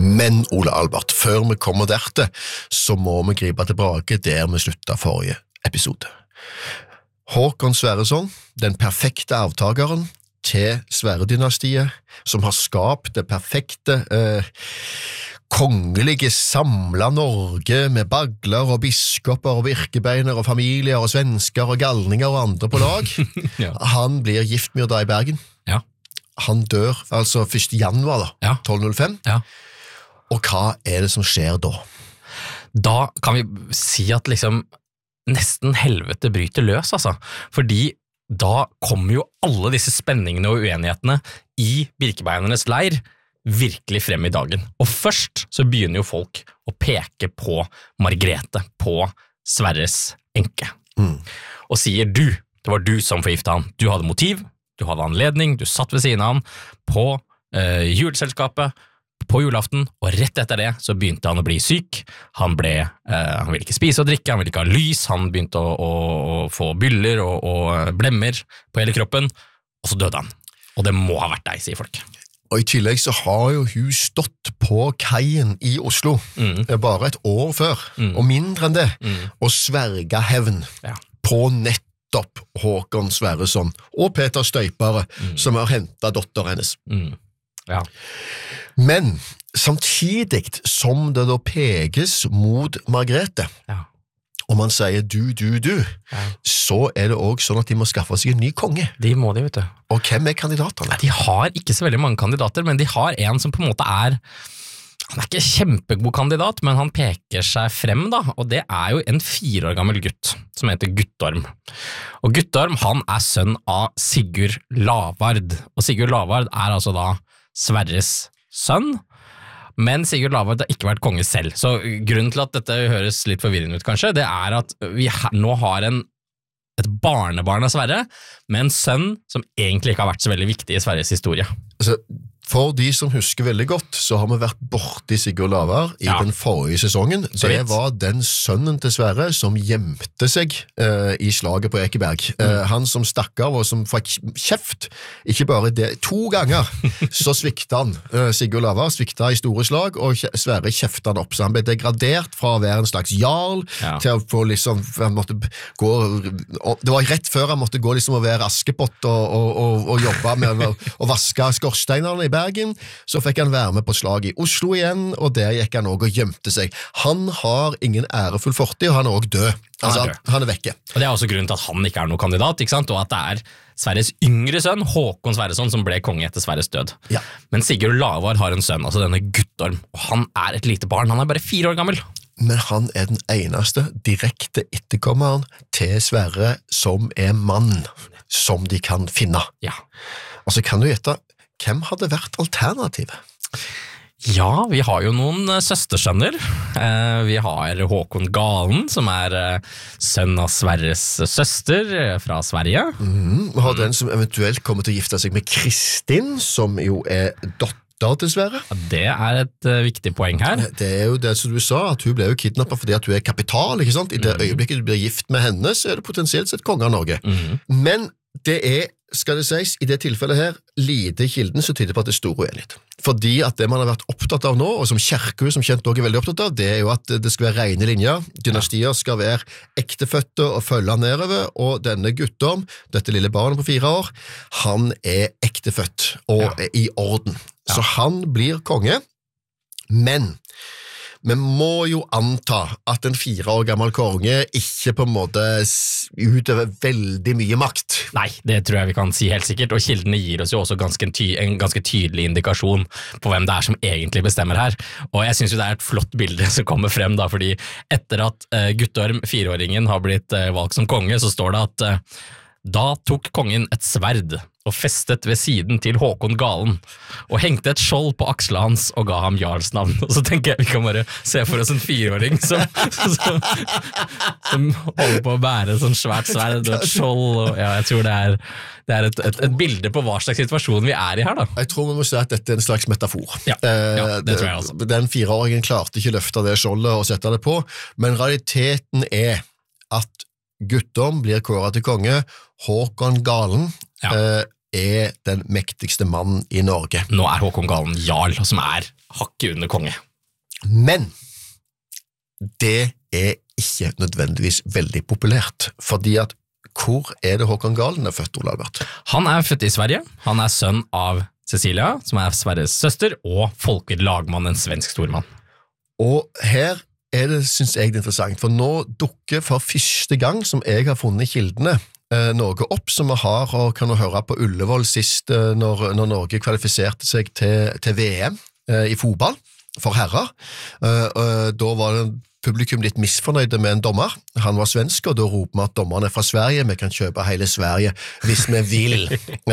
Men Ole Albert, før vi kommer dertil, så må vi gripe tilbake der vi sluttet forrige episode. Håkon Sverreson, den perfekte avtageren til Sverre-dynastiet, som har skapt det perfekte kongelige samla Norge med bagler og biskoper og virkebeiner og familier og svensker og galninger og andre på lag. Ja. Han blir giftmyrda i Bergen. Ja. Han dør altså 1. januar da, 1205. Ja. Og hva det som skjer da? Da kan vi si at liksom nesten helvete bryter løs, altså. Fordi da kommer jo alle disse spenningene og uenighetene i Birkebeinernes leir virkelig frem i dagen. Og først så begynner jo folk å peke på Margrethe, på Sverres enke. Og sier det var du som forgiftet han. Du hadde motiv, du hadde anledning, du satt ved siden av han på juleselskapet, på julaften, og rett etter det så begynte han å bli syk. Han ville ikke spise og drikke, han ville ikke ha lys, han begynte å få byller og blemmer på hele kroppen, og så døde han. Og det må ha vært deg, sier folk. Og i tillegg så har jo hun stått på kaien i Oslo bare et år før, og mindre enn det, og sverga hevn på nettopp Håkon Sverreson og Peter Støypare, som har hentet dotter hennes. Ja. Men samtidig som det da peges mot Margrethe, og man sier du, så det også sånn at de må skaffe seg en ny konge. De må de, vet du. Og hvem kandidatene? De har ikke så veldig mange kandidater, men de har en som på en måte han ikke kjempegod kandidat, men han peker seg frem da, og det jo en 4 år gammel gutt, som heter Guttorm. Og Guttorm, han sønn av Sigurd Lavard, og Sigurd Lavard altså da Sverres sønn, men Sigurd Lavard har ikke vært konge selv. Så grunnen til at dette høres litt forvirrende ut kanskje, det at vi nå har et barnebarn av Sverre, med en sønn som egentlig ikke har vært så veldig viktig i Sverres historie. Altså, for de som husker veldig godt, så har vi vært borte i Sigurd Lavard i den forrige sesongen. Det var den sønnen til Sverre som gjemte seg i slaget på Ekeberg. Han som stakk av og som fikk kjeft, ikke bare det, 2 ganger så svikta han. Sigurd Lavard svikta i store slag, og Sverre kjefta han opp. Så han ble degradert fra å være en slags jarl til å få liksom, han måtte gå, det var rett før han måtte gå liksom å være Askepott og jobbe med å vaske skorsteinerne i Bergen, så fikk han være med på slag i Oslo igjen, og der gikk han også og gjemte seg. Han har ingen ærefull fortid, og han også død. Altså, han vekke. Og det også grunnen til at han ikke noen kandidat, ikke sant? Og at det Sverres yngre sønn, Håkon Sverreson, som ble konge etter Sverres død. Ja. Men Sigurd Lavard har en sønn, altså denne Guttorm, og han et lite barn, han bare 4 år gammel. Men han den eneste direkte etterkommeren til Sverre som mann, som de kan finne. Ja. Altså, kan du gjette, hvem hadde vært alternativet? Ja, vi har jo noen søstersønner. Vi har Håkon Galen, som sønn av Sverres søster fra Sverige. Vi har den som eventuelt kommer til å gifte seg med Kristin, som jo dotter til Sverre. Det et viktig poeng her. Det jo det som du sa, at hun ble jo kidnappet fordi at hun kapital, ikke sant? I det øyeblikket du blir gift med henne, så det potensielt sett konge av Norge. Men det skal det sies, i det tilfellet her, lite kilden som tyder på at det stor uenighet. Fordi at det man har vært opptatt av nå, og som Kjerkø som kjent også veldig opptatt av, det jo at det skal være rene linjer, dynastier skal være ektefødte og følge nedover, og denne Guttorm, dette lille barnet på 4 år, han ektefødt og i orden. Så han blir konge, men vi må jo anta at en 4 år gammel konge ikke på en måte utøver veldig mye makt. Nei, det tror jeg vi kan si helt sikkert, og kildene gir oss jo også en ganske tydelig indikasjon på hvem det som egentlig bestemmer her. Og jeg synes jo det et flott bilde som kommer frem da, fordi etter at Guttorm, 4-åringen, har blitt valgt som konge, så står det at da tok kongen et sverd og festet ved siden til Håkon Galen, og hengte et skjold på akslet hans og ga ham jarlsnavn. Og så tenker jeg vi kan bare se for oss en 4-åring som holder på å bære sånn svært sverd og et skjold, og jeg tror det et bilde på hva slags situasjon vi i her da. Jeg tror vi må si at dette en slags metafor. Ja, det tror jeg altså. Den 4-åringen klarte ikke løfte det skjoldet og sette det på, men realiteten at Guttorm blir kåret til konge, Håkon Galen den mektigste mannen i Norge. Nå Håkon Galen jarl, som hakket under konge. Men det ikke nødvendigvis veldig populært, fordi at hvor det Håkon Galen født, Ole Albert? Han født i Sverige, han sønn av Cecilia, som Sverres søster, og Folker Lagmann, en svensk stormann. Og her det, synes jeg det interessant, for nå dukker for første gang, som jeg har funnet i kildene, noe opp som vi har, og kan du høre på Ullevål sist, når Norge kvalifiserte seg til VM i fotball for herrer. Da var det publikum litt misfornøyde med en dommer. Han var svensk, og da roper vi at dommeren fra Sverige. Vi kan kjøpe hele Sverige hvis vi vil.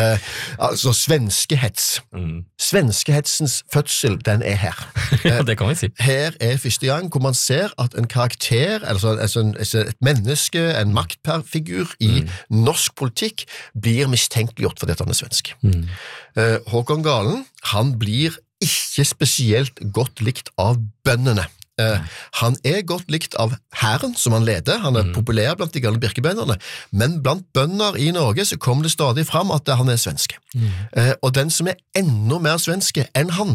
Altså svenskehets. Svenskehetsens fødsel, den her. Det kan vi si. Her første gang hvor man ser at en karakter, altså et menneske, en maktfigur i norsk politikk, blir mistenkeliggjort for dette han svensk. Håkon Galen, han blir ikke spesielt godt likt av bøndene. Han godt likt av hæren som han leder, han populær blant de gamle birkebønderne, men blant bønder i Norge så kommer det stadig fram at han svenske. Og den som enda mer svenske enn han,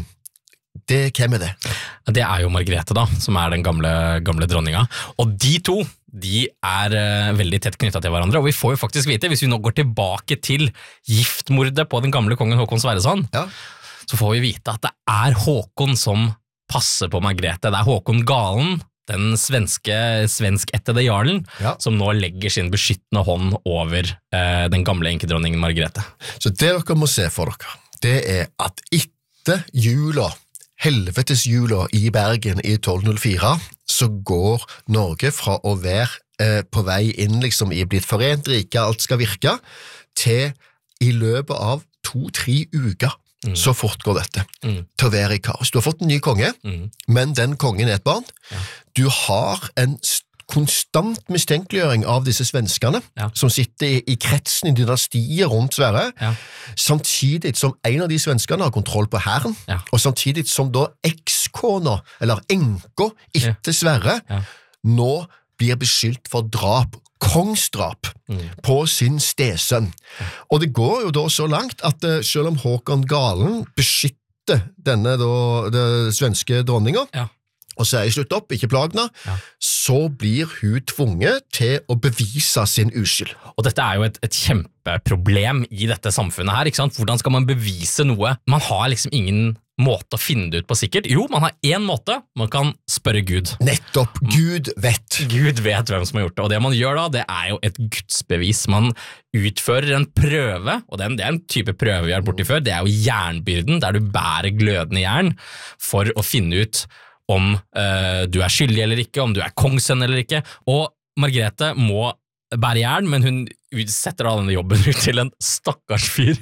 hvem det? Det jo Margrethe da, som den gamle dronninga, og de to, de veldig tett knyttet til hverandre, og vi får jo faktisk vite, hvis vi nå går tilbake til giftmordet på den gamle kongen Håkon Sverresson, så får vi vite at det Håkon som passer på Margrethe. Det Håkon Galen, den svensk-ættede jarlen, som nå legger sin beskyttende hånd over den gamle enkedronningen Margrethe. Så det dere må se for dere, det at etter jula, helvetesjula i Bergen i 1204, så går Norge fra å være på vei inn liksom i blitt forent rike, alt skal virke, til i løpet av 2-3 uker så fort går dette til å være i kaos. Du har fått en ny konge, men den kongen et barn. Du har en konstant mistenkeliggjøring av disse svenskene som sitter i kretsen i dynastier rundt Sverre, samtidig som en av de svenskene har kontroll på hæren, og samtidig som da ekskona, eller enka etter Sverre, nå blir beskyldt for drap, kongsdrap på sin stesønn. Og det går jo da så langt at selv om Håkon Galen beskytter denne det svenske dronninga, og sier slutt opp, ikke plagene, så blir hun tvunget til å bevise sin uskyld. Og dette jo et kjempeproblem i dette samfunnet her, ikke sant? Hvordan skal man bevise noe? Man har liksom ingen måte å finne det ut på sikkert. Jo, man har en måte, man kan spørre Gud. Nettopp, Gud vet. Gud vet hvem som har gjort det, og det man gjør da, det jo et gudsbevis. Man utfører en prøve, og det en type prøve vi har borti før, det jo jernbyrden, der du bærer glødende jern for å finne ut om du skyldig eller ikke, om du kongssønn eller ikke, og Margrethe må bære jern, men hun setter da denne jobben ut til en stakkars fyr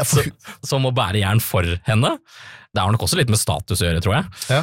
som må bære jern for henne. Det har nok også litt med status å gjøre, tror jeg.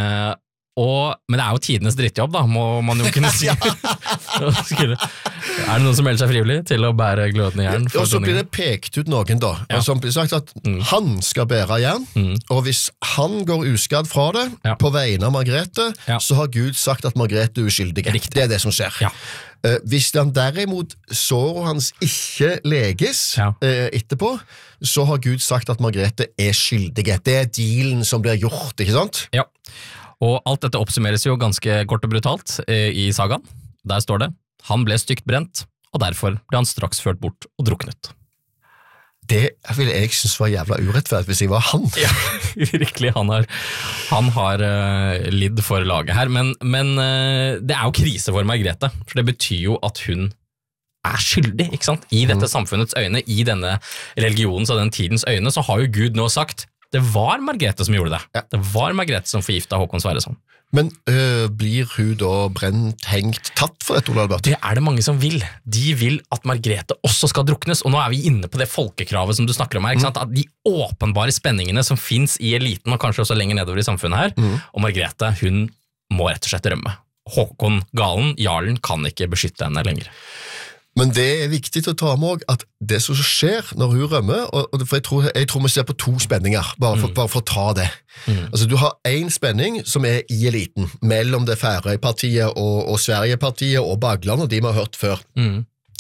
Men det jo tidenes drittjobb, da, må man jo kunne si. Det noen som melder seg frivillig til å bære glødende jern? Og så blir det pekt ut noen da, som blir sagt at han skal bære jern, og hvis han går uskadd fra det, på vegne av Margrethe, så har Gud sagt at Margrethe uskyldig. Det det som skjer. Hvis han derimot såret hans ikke leges etterpå, så har Gud sagt at Margrethe skyldig. Det dealen som blir gjort, ikke sant? Ja, og alt dette oppsummeres jo ganske kort og brutalt i sagaen. Der står det, han ble stygt brent, og derfor ble han straks ført bort og druknet. Det ville jeg synes var jævla urettferdig hvis jeg var han. Ja, virkelig, han har lidd for laget her, men det jo krise for Margrethe, for det betyr jo at hun skyldig, ikke sant? I dette samfunnets øyne, i denne religionens og den tidens øyne, så har jo Gud nå sagt, det var Margrethe som gjorde det. Det var Margrethe som forgiftet Håkon Sverresson. Men blir hun da brent, hengt, tatt for dette, Ole Albert? Det det mange som vil. De vil at Margrethe også skal druknes, og nå vi inne på det folkekravet som du snakker om her, ikke sant? At de åpenbare spenningene som finnes i eliten, og kanskje også lenger nedover i samfunnet her, og Margrethe, hun må rett og slett rømme. Håkon Galen, jarlen, kan ikke beskytte henne lenger. Men det viktig å ta med at det som skjer når hun rømmer, for jeg tror vi ser på to spenninger, bare for å ta det. Altså, du har en spenning som i eliten, mellom det Færøypartiet og Sverigepartiet og Bagland, og de vi har hørt før.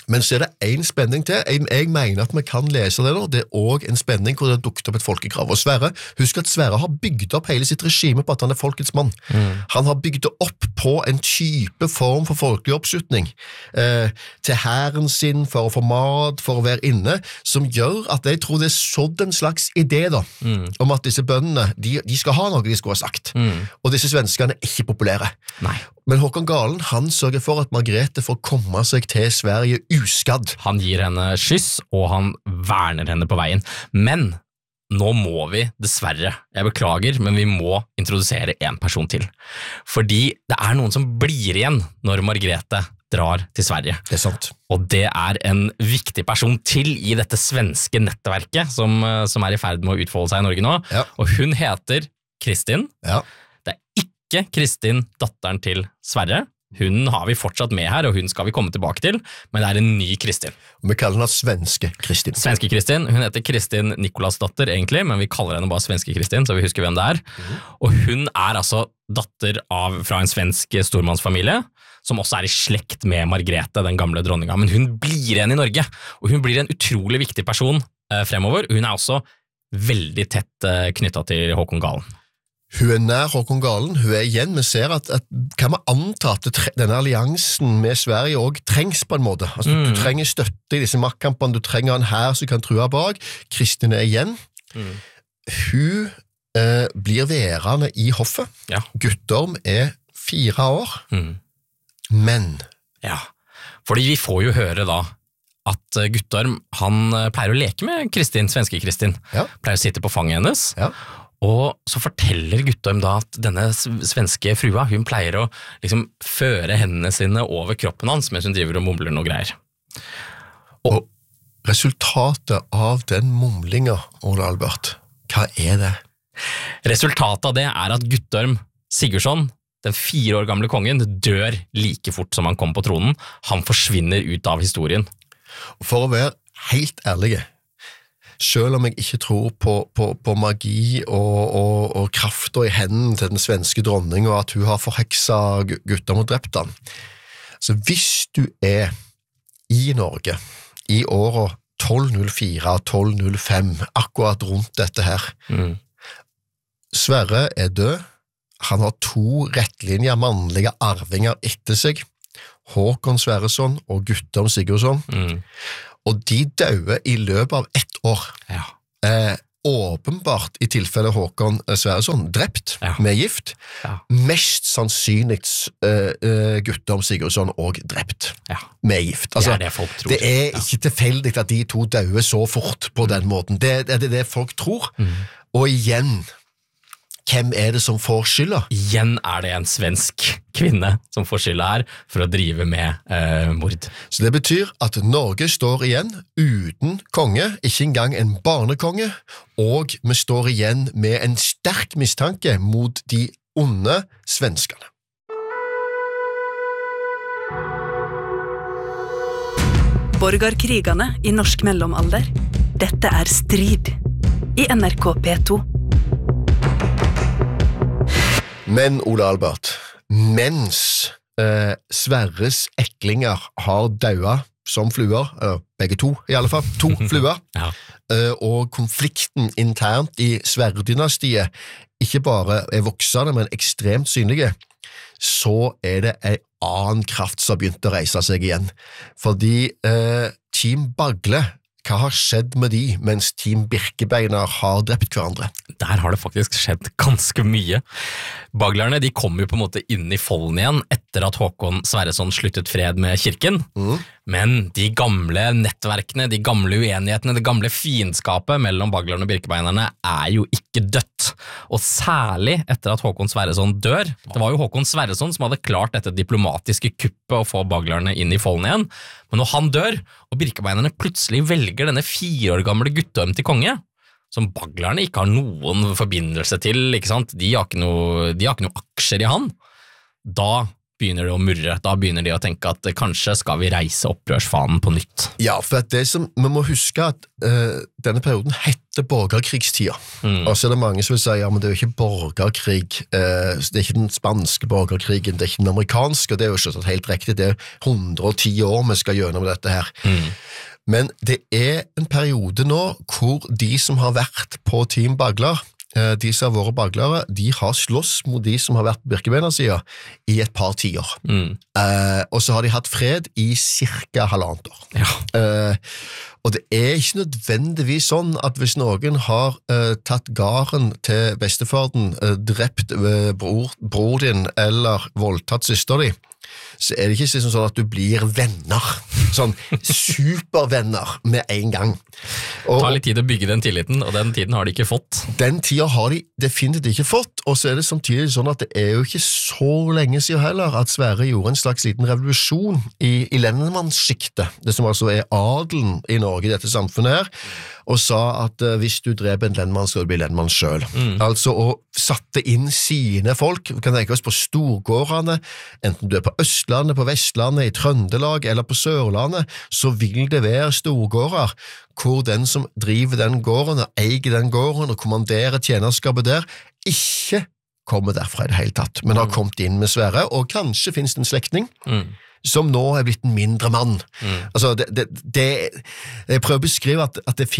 Men så det en spenning til. Jeg mener at vi kan lese det nå. Det også en spenning hvor det dukket opp et folkekrav. Og Sverre, husk at Sverre har bygd opp hele sitt regime på at han folkets mann. Han har bygd det opp på en type form for folkelig oppslutning. Til hæren sin, for å få mat, for å være inne, som gjør at jeg tror det sådd en slags idé da, om at disse bøndene, de skal ha noe de skulle ha sagt. Og disse svenskene er ikke populære. Nei. Men Håkon Galen, han sørger for at Margrethe får komme seg til Sverige uskadd. Han gir henne skyss, og han verner henne på veien. Men nå må vi, dessverre, jeg beklager, men vi må introdusere en person til. Fordi det er noen som blir igjen når Margrethe drar til Sverige. Det er sant. Og det er en viktig person til i dette svenske nettverket som er i ferd med å utfolde seg i Norge nå. Ja. Og hun heter Kristin. Ja. Det er ikke Kristin, datteren til Sverre. Hun har vi fortsatt med her, og hun skal vi komme tilbake til, men det er en ny Kristin. Og vi kaller henne svenske Kristin. Svenske Kristin. Hun heter Kristin Nicolasdatter egentlig, men vi kaller henne bare svenske Kristin, så vi husker hvem det er. Og hun er altså datter fra en svensk stormannsfamilie, som også er i slekt med Margrethe, den gamle dronninga. Men hun blir igjen i Norge, og hun blir en utrolig viktig person fremover. Hun er også veldig tett knyttet til Håkon Galen. Hun er nær Håkon Galen, hun er igjen, vi ser at kan man anta at denne alliansen med Sverige også trengs på en måte. Altså, du trenger støtte i disse maktkampene, du trenger en her som kan true bak. Kristin er igjen. Hun blir værende i hoffet. Ja. Guttorm er 4 år, men... Ja, fordi vi får jo høre da at Guttorm, han pleier å leke med Kristin, svenske Kristin. Ja. Pleier å sitte på fanget hennes. Ja. Og så forteller Guttorm da at denne svenske frua, hun pleier å liksom føre hendene sine over kroppen hans mens hun driver og mumler noe greier. Og resultatet av den mumlinga, Ole Albert, hva er det? Resultatet av det er at Guttorm Sigurdsson, den 4 år gamle kongen, dør like fort som han kom på tronen. Han forsvinner ut av historien. For å være helt ærlige, selv om jeg ikke tror på magi og kraften i hendene til den svenske dronning, og at hun har forheksa Guttorm og drept han, så hvis du er i Norge i året 1204-1205, akkurat rundt dette her, Sverre er død, han har 2 rettlinjer mannlige arvinger etter seg, Håkon Sverresson og Guttorm Sigurdsson, og de døde i løpet av 1 år. Ja. Åpenbart i tilfelle Håkon Sverresson drept med gift, mest sannsynlig Guttorm Sigurdsson og drept med gift. Altså, det er det folk tror. Det er ikke tilfeldig at de 2 døde så fort på den måten. Det er det folk tror. Og igjen, hvem er det som får skylda? Igjen er det en svensk kvinne som får skylda her for å drive med mord. Så det betyr at Norge står igjen uten konge, ikke engang en barnekonge, og vi står igjen med en sterk mistanke mot de onde svenskene. Borgarkrigene i norsk mellomalder. Dette er Strid i NRK P2. Men, Ole Albert, mens Sverres eklinger har daua som fluer, begge 2 i alle fall, 2 fluer, og konflikten internt i Sverre-dynastiet ikke bare er voksende, men ekstremt synlige, så er det en annen kraft som har begynt å reise seg igjen. Fordi Team Bagle, hva har skjedd med de mens Team Birkebeiner har drept hverandre? Der har det faktisk skjedd ganske mye. Baglerne, de kom jo på en måte inn i folden igjen etter at Håkon Sverresson sluttet fred med kirken. Men de gamle nettverkene, de gamle uenighetene, det gamle fiendskapet mellom baglerne og birkebeinerne er jo ikke dødt. Og særlig etter at Håkon Sverresson dør. Det var jo Håkon Sverresson som hadde klart dette diplomatiske kuppet å få baglerne inn i folden igjen. Men når han dør, og birkebeinerne plutselig velger denne 4 år gamle Guttorm til konge, som baglerne ikke har noen forbindelse til, ikke sant? De har ikke noe aksjer i han. Da begynner det å murre, da begynner de å tenke at kanskje skal vi reise opprørsfanen på nytt. Ja, for det som vi må huske at denne perioden heter borgerkrigstida. Og så det mange som vil si, ja, men det jo ikke borgerkrig, det ikke den spanske borgerkrigen, det ikke den amerikanske, og det jo ikke helt riktig, det 110 år vi skal gjennom dette her. Men det en periode nå hvor de som har vært på Team Bagler, de som har vært baglere, de har slåss mot de som har vært på Birkebeiner-siden i et par tiår. Og så har de hatt fred i cirka 1,5 år. Ja. Og det ikke nødvendigvis sånn at hvis noen har tatt garen til bestefaren, drept bror din eller voldtatt søster di, så det ikke sånn at du blir venner, sånn supervenner med en gang. Det tar litt tid å bygge den tilliten, og den tiden har de ikke fått. Den tiden har de definitivt ikke fått, og så det samtidig sånn at det jo ikke så lenge siden heller at Sverre gjorde en slags liten revolusjon i lendmannsskiktet, det som altså adelen i Norge i dette samfunnet her, og sa at hvis du dreper en lendmann, så skal du bli lendmann selv. Altså, og satte inn sine folk, vi kan tenke oss på storgårdene, enten du på Østlandet, på Vestlandet, i Trøndelag eller på Sørlandet, så vil det være storgårder, hvor den som driver den gården, og eier den gården, og kommanderer tjenerskapet der, ikke kommer derfra i det hele tatt, men har kommet inn med Sverre, og kanskje finnes det en slektning, som nå blitt en mindre mann. Altså, jeg prøver å beskrive at det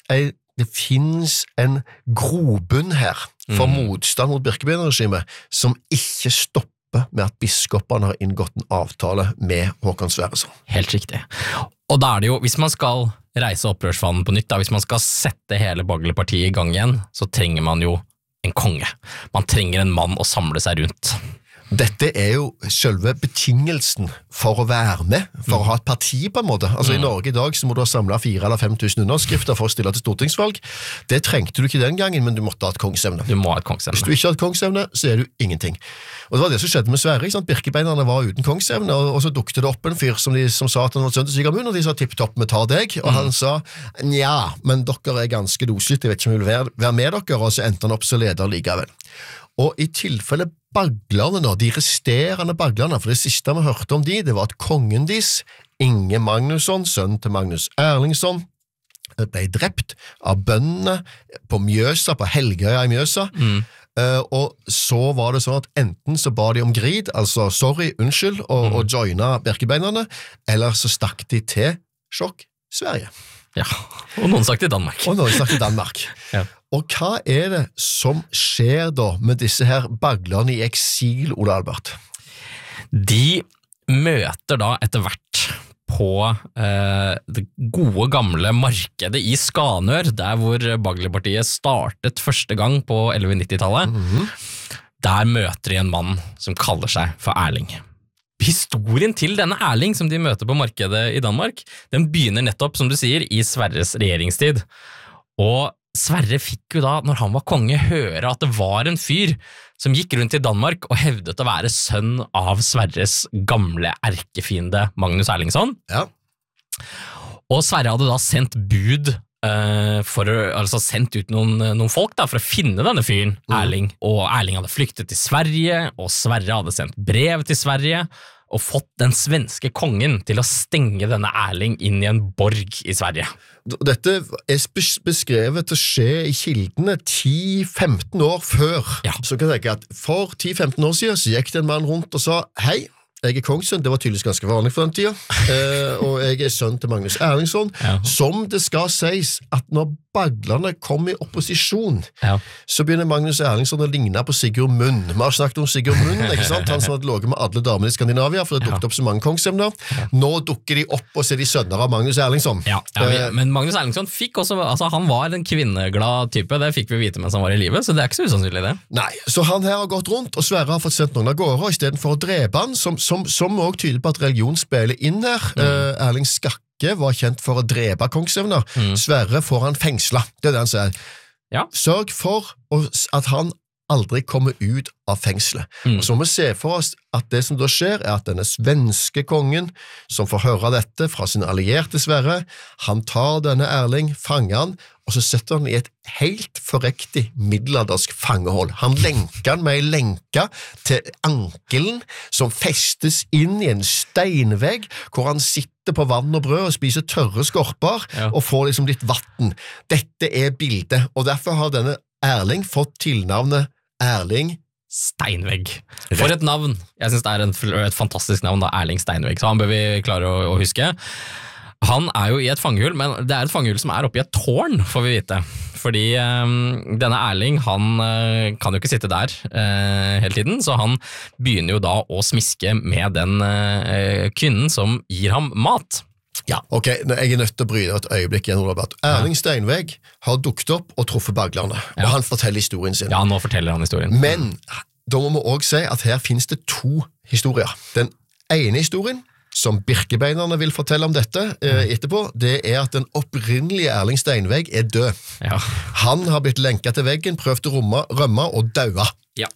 finnes en grobunn her for motstand mot Birkebeiner-regimet som ikke stopper med at biskopene har inngått en avtale med Håkon Sverreson. Helt riktig. Og da det jo, hvis man skal reise opprørsfanen på nytt, da, hvis man skal sette hele Baglerpartiet i gang igjen, så trenger man jo en konge. Man trenger en mann å samle seg rundt. Dette jo selve betingelsen for å være med, for å ha et parti på en måte. Altså i Norge i dag så må du ha samlet 4 eller 5 000 underskrifter for å stille til stortingsvalg. Det trengte du ikke den gangen, men du måtte ha et kongsevne. Du må ha et kongsevne. Hvis du ikke har et kongsevne, så du ingenting. Og det var det som skjedde med Sverre, ikke sant? Birkebeinerne var uten kongsevne, og så dukte det opp en fyr som sa at han var sønn til Sigurd Munn, og de sa tipp-topp, vi tar deg, og han sa, nja, men dere ganske dosligt, jeg vet ikke om jeg vil være med dere, og så endte han opp som leder likevel. Og i tilfelle baglerne nå, de resterende baglerne, for det siste vi hørte om det var at kongen deres, Inge Magnusson, sønn til Magnus Erlingsson, ble drept av bøndene på Mjøsa, på Helgøya i Mjøsa, og så var det sånn at enten så ba de om grid, altså sorry, unnskyld, og joina Birkebeinerne, eller så stakk de til sjokk, Sverige. Ja, og noen sagt i Danmark. Ja. Og hva det som skjer da med disse her baglerne i eksil, Ole Albert? De møter da etter hvert på det gode gamle markedet i Skanør, der hvor Baglerpartiet startet første gang på 1190-tallet. Der møter de en mann som kaller seg for Erling. Historien til denne Erling som de møter på markedet i Danmark, den begynner nettopp, som du sier, i Sverres regjeringstid. Og Sverre fikk jo da, når han var konge, høre at det var en fyr som gikk rundt i Danmark og hevdet å være sønn av Sverres gamle erkefiende Magnus Erlingsson. Ja. Og Sverre hadde da sendt bud sendt ut noen folk da, for å finne denne fyren, Erling. Og Erling hadde flyktet til Sverige, og Sverre hadde sendt brev til Sverige, og fått den svenske kongen til å stenge denne Erling inn i en borg i Sverige. Dette beskrevet til å skje i kildene 10-15 år før. Ja. Så kan jeg tenke at for 10-15 år siden så gikk det en mann rundt og sa, hei, jeg kongsønn, det var tydeligvis ganske vanlig for den tida, og jeg sønn til Magnus Erlingsson, som det skal sies at når baglerne kom i opposisjon, så begynner Magnus Erlingsson å ligne på Sigurd Munn. Vi har snakket om Sigurd Munn, ikke sant? Han som hadde låget med alle damene i Skandinavia, for det dukket opp så mange kongsevner. Nå dukker de opp og ser de sønner av Magnus Erlingsson. Men Magnus Erlingsson fikk også, altså han var en kvinneglad type, det fikk vi vite mens han var i livet, så det ikke så usannsynlig det. Nei, så han her har gått rundt, og Sverre har fått sendt noen av gårde, og i stedet for å drepe han, som også tyder på at religion spiller inn her, Erling Skakke var kjent for å drepe kongsevner. Sverre får han fengsla. Det det han sier. Ja. Sørg for at han aldri kommer ut av fengselet. Og så må vi se for oss at det som da skjer at denne svenske kongen, som får høre dette fra sin allierte Sverre, han tar denne Erling, fanger han, og så setter han i et helt forrektig middelaldersk fangehold. Han lenker han med en lenke til ankelen, som festes inn i en steinvegg, hvor han sitter på vann og brød og spiser tørre skorper, og får liksom litt vatten. Dette er bildet, og derfor har denne Erling fått tilnavnet Erling Steinvegg. For et navn! Jeg synes det et fantastisk navn da, Erling Steinvegg, så han bør vi klare å huske. Han jo i et fangehull, men det et fangehull som oppe i et tårn, får vi vite. Fordi denne Erling, han kan jo ikke sitte der hele tiden, så han begynner jo da å smiske med den kvinnen som gir ham mat. Ja, ok, jeg nødt til å bryne et øyeblikk igjen, Robert. Erling Steinvegg har dukket opp og truffet baglerne, og han forteller historien sin. Ja, nå forteller han historien. Men da må vi også si at her finnes det to historier. Den ene historien, som Birkebeinerne vil fortelle om dette etterpå, det at den opprinnelige Erling Steinvegg død. Ja. Han har blitt lenket til veggen, prøvd å rømme og daua.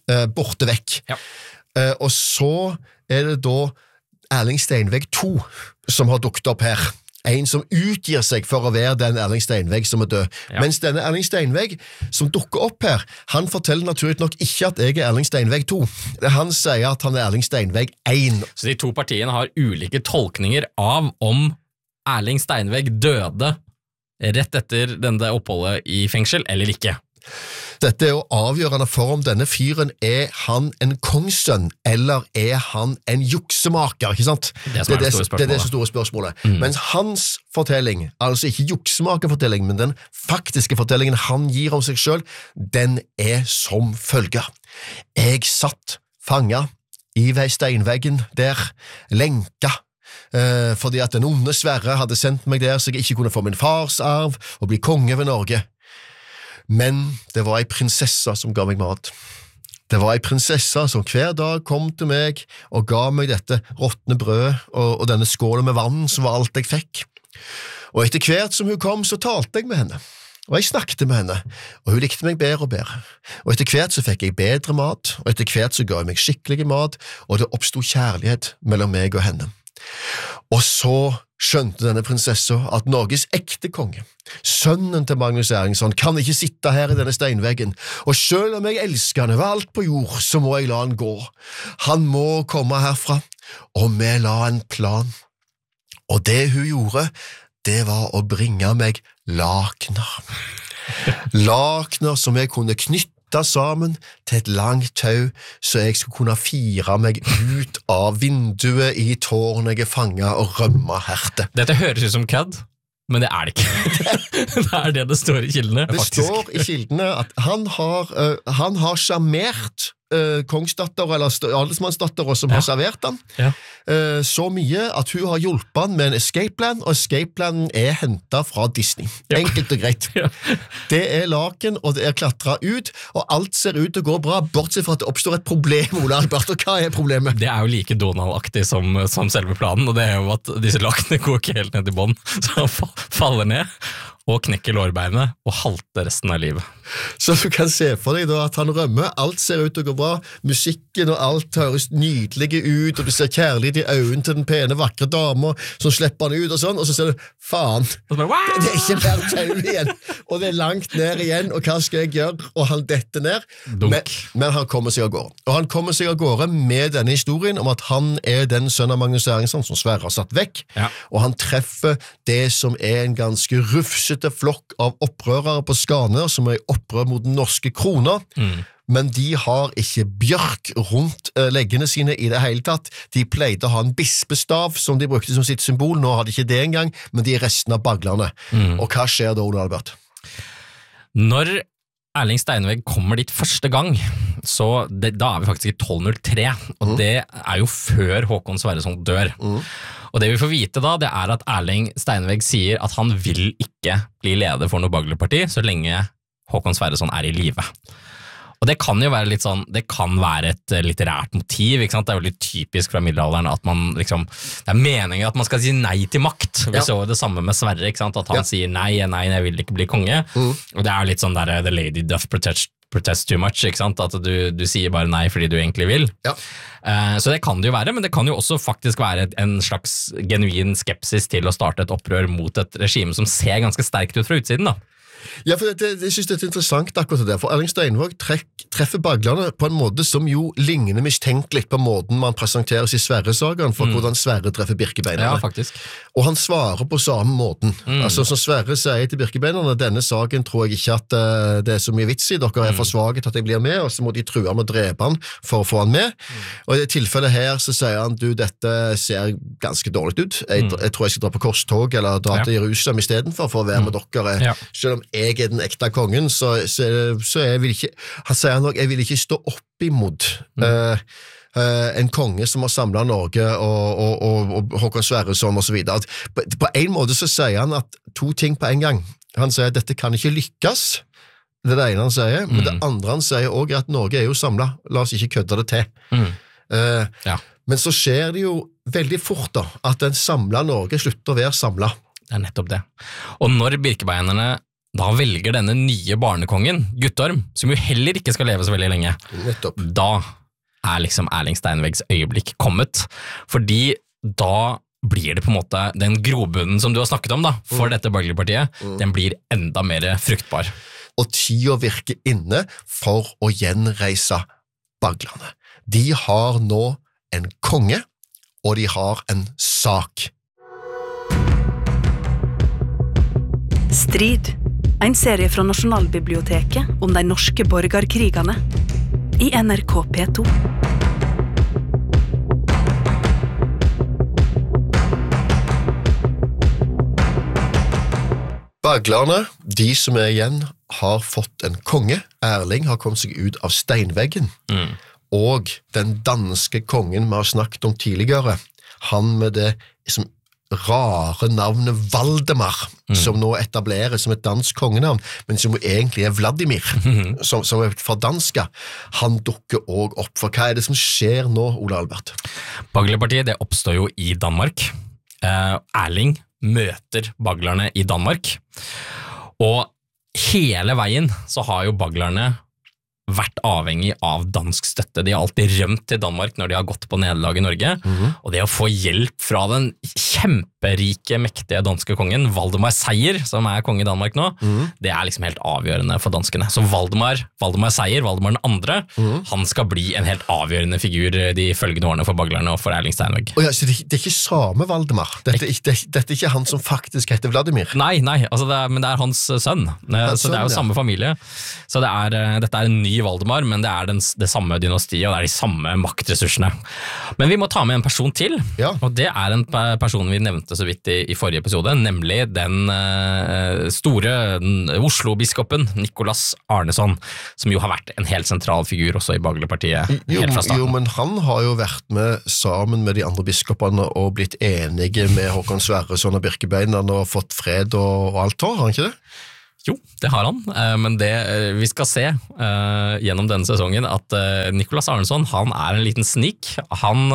Borte vekk. Ja. Og så det da Erling Steinvegg 2 som har dukket opp her. En som utgir seg for å være den Erling Steinvegg som død. Ja. Mens denne Erling Steinvegg som dukker opp her, han forteller naturlig nok ikke at jeg Erling Steinvegg 2. Han sier at han Erling Steinvegg 1. Så de to partiene har ulike tolkninger av om Erling Steinvegg døde rett etter denne oppholdet i fengsel eller ikke. Dette jo avgjørende for om denne fyren han en kongssønn, eller han en juksemaker, ikke sant? Det er det store spørsmålet. Mens hans fortelling, altså ikke juksemakerfortelling, men den faktiske fortellingen han gir om seg selv, den som følger. Jeg satt fanget i steinveggen der, lenka, fordi at den onde Sverre hadde sendt meg der så jeg ikke kunne få min fars arv og bli konge ved Norge. Men det var en prinsesse som ga meg mat. Det var en prinsesse som hver dag kom til meg og ga meg dette råtne brød og denne skålen med vann som var alt jeg fikk. Og etter hvert som hun kom, så talte jeg med henne. Og jeg snakket med henne, og hun likte meg bedre og bedre. Og etter hvert så fikk jeg bedre mat, og etter hvert så ga jeg meg skikkelig mat, og det oppstod kjærlighet mellom meg og henne. Og så skjønte denne prinsessa at Norges ekte konge, sønnen til Magnus Erlingsson, kan ikke sitte her i denne steinveggen, og selv om jeg elsker han over alt på jord, så må jeg la han gå. Han må komme herfra, og vi la en plan. Og det hun gjorde, det var å bringe meg lakener. Lakener som jeg kunne knytte sammen til et langt tau, så jeg skulle kunne fire meg ut av vinduet i tårnet jeg fanget og rømme herte. Dette høres ut som kødd, men det det ikke. Det det står i kildene, faktisk. Det står i kildene at han har sjarmert kongsdatter eller adelsmannsdatter som har servert han så mye at hun har hjulpet han med en escape plan, og escape planen hentet fra Disney. Enkelt og greit. Det laken, og det klatret ut, og alt ser ut til å gå bra, bortsett fra at det oppstår et problem, Ole Albert, og hva problemet? Det jo like Donald-aktig som selve planen, og det jo at disse lakene går ikke helt ned i bånd, så han faller ned og knekker lårbeinet og halter resten av livet. Så du kan se for deg da at han rømmer, alt ser ut til å gå bra, musikken og alt høres nydelige ut, og du ser kjærlighet i øynene til den pene, vakre dama som slipper han ut og sånn, og så ser du, faen, det ikke mer tau igjen, og det langt ned igjen, og hva skal jeg gjøre? Og han detter ned, men han kommer seg av gårde. Og han kommer seg av gårde med denne historien om at han den sønn av Magnus Erlingsson som Sverre har satt vekk, og han treffer det som en ganske rufsete flokk av opprørere på Skanør, som i opprør mot den norske krona, men de har ikke bjørk rundt leggene sine i det hele tatt. De pleide å ha en bispestav som de brukte som sitt symbol, nå har de ikke det engang, men de resten av baglerne. Og hva skjer da, Ole Albert? Når Erling Steinvegg kommer dit første gang, så da vi faktisk i 1203, og det jo før Håkon Sverreson dør. Og det vi får vite da, det at Erling Steinvegg sier at han vil ikke bli leder for noe baglerparti så lenge Håkon Sverreson i live. Og det kan jo være litt sånn, det kan være et litterært motiv, ikke sant? Det jo litt typisk fra middelalderen at man liksom, det meningen at man skal si nei til makt. Vi så det samme med Sverre, ikke sant? At han sier nei, jeg vil ikke bli konge. Og det jo litt sånn der, the lady doth protest too much, ikke sant? At du sier bare nei fordi du egentlig vil. Ja. Så det kan det jo være, men det kan jo også faktisk være en slags genuin skepsis til å starte et opprør mot et regime som ser ganske sterkt ut fra utsiden da. Ja, for jeg synes det er interessant akkurat det, for Erling Steinvåg treffer baglerne på en måte som jo ligner mistenkelig på måten man presenteres i Sverre-sagaen for hvordan Sverre treffer Birkebeinerne. Ja, faktisk. Og han svarer på samme måten. Altså, som Sverre sier til Birkebeinerne, denne saken tror jeg ikke at det er så mye vits i, dere er for svage til at jeg blir med, og så må de true han med å drepe han for å få han med. Og i det tilfellet her så sier han, du, dette ser ganske dårlig ut. Jeg tror jeg skal dra på korstog eller dra til Jerusalem i stedet for å være med dere. Selv om jeg er den ekte kongen, så jeg vil ikke, han sier nok, jeg vil ikke stå opp imot en konge som har samlet Norge og Håkon Sverresson og så videre. På en måte så sier han at to ting på en gang. Han sier at dette kan ikke lykkes, det er det ene han sier, men det andre han sier også at Norge er jo samlet, la oss ikke kødde det til. Men så skjer det jo veldig fort da, at en samlet Norge slutter å være samlet. Det er nettopp det. Og når Birkebeinerne da velger denne nye barnekongen, Guttorm, som jo heller ikke skal leve så veldig lenge, da er liksom Erling Steinvågs øyeblikk kommet, fordi da blir det på en måte den grobunnen som du har snakket om da, for dette borgerlige-partiet, den blir enda mer fruktbar. Og tida virker inne for å gjenreise baglerne. De har nå en konge, og de har en sak. Strid, en serie fra Nasjonalbiblioteket om de norske borgerkrigene i NRK P2. Baglerne, de som er igjen, har fått en konge. Erling har kommet seg ut av steinveggen. Og den danske kongen vi har snakket om tidligere, han med det som rare navnet Valdemar, som nå etableres som et dansk kongenavn, men som egentlig er Vladimir, som er fordanska, han dukker også opp. For hva er det som skjer nå, Ole Albert? Borgerlige-partiet, det oppstår jo i Danmark. Erling møter baglerne i Danmark, og hele veien så har jo baglerne vært avhengig av dansk støtte. De har alltid rømt til Danmark når de har gått på nederlag i Norge, og det å få hjelp fra den kjemperike, mektige danske kongen, Valdemar Seier, som er konge i Danmark nå, det er liksom helt avgjørende for danskene. Så Valdemar Seier, Valdemar den andre, han skal bli en helt avgjørende figur de følgende årene for baglerne og for Erling Steinvåg. Ja, så det er ikke samme Valdemar? Dette er ikke han som faktisk heter Vladimir? Nei, altså men det er hans sønn. Så det er jo samme familie. Så dette er en ny Valdemar, men det er det samme dynastiet, og det er de samme maktressursene. Men vi må ta med en person til, og det er en person vi nevnte så vidt i forrige episode, nemlig den store Oslo-biskopen Nicolas Arneson, som jo har vært en helt sentral figur også i Borgerlige-partiet helt fra starten. Jo, men han har jo vært med sammen med de andre biskopene og blitt enige med Håkon Sverresson og Birkebeinerne og fått fred og alt har han ikke det? Jo, det har han, men det vi skal se gjennom denne sesongen at Nicolas Arneson, han er en liten snik. Han